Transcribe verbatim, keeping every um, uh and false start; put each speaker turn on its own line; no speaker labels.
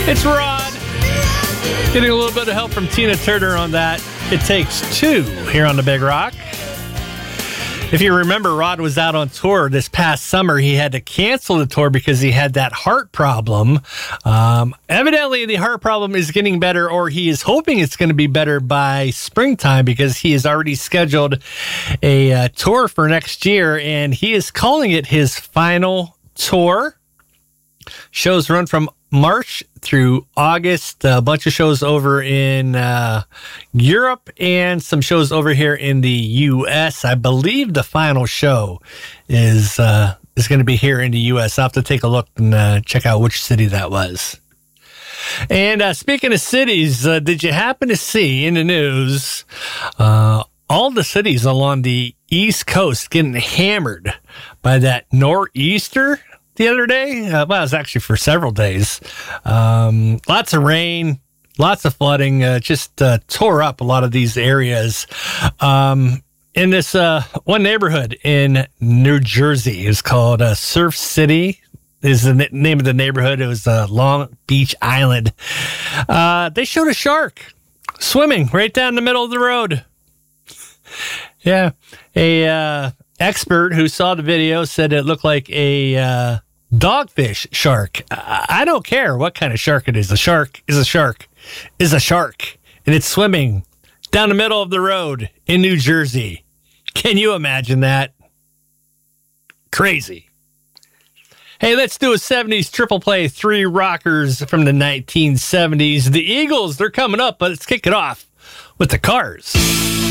It's Rod. Getting a little bit of help from Tina Turner on that. It Takes Two here on the Big Rock. If you remember, Rod was out on tour this past summer. He had to cancel the tour because he had that heart problem. Um, evidently, the heart problem is getting better, or he is hoping it's going to be better by springtime, because he has already scheduled a uh, tour for next year, and he is calling it his final tour. Shows run from March through August. A bunch of shows over in uh, Europe and some shows over here in the U S. I believe the final show is uh, is going to be here in the U S. I'll have to take a look and uh, check out which city that was. And uh, speaking of cities, uh, did you happen to see in the news uh, all the cities along the East Coast getting hammered by that nor'easter the other day? Uh, well, it was actually for several days. Um, lots of rain, lots of flooding, uh, just uh, tore up a lot of these areas. Um, in this uh, one neighborhood in New Jersey is called uh, Surf City, is the n- name of the neighborhood. It was uh, Long Beach Island. Uh, they showed a shark swimming right down the middle of the road. Yeah. A uh, expert who saw the video said it looked like a uh, dogfish shark. I-, I don't care what kind of shark it is. A shark is a shark is a shark. And it's swimming down the middle of the road in New Jersey. Can you imagine that? Crazy. Hey, let's do a seventies triple play, three rockers from the nineteen seventies. The Eagles, they're coming up, but let's kick it off with the Cars.